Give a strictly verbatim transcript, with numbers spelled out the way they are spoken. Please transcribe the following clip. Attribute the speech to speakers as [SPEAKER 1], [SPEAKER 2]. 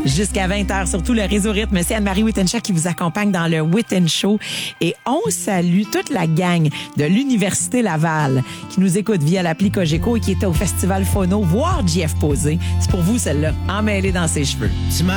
[SPEAKER 1] jusqu'à vingt heures sur tout le réseau Rythme. C'est Anne-Marie Wittenshaw qui vous accompagne dans le Witten Show. Et on salue toute la gang de l'Université Laval qui nous écoute via l'appli Cogeco et qui était au Festival Phono voir J F poser. C'est pour vous, celle-là, emmêlée dans ses cheveux.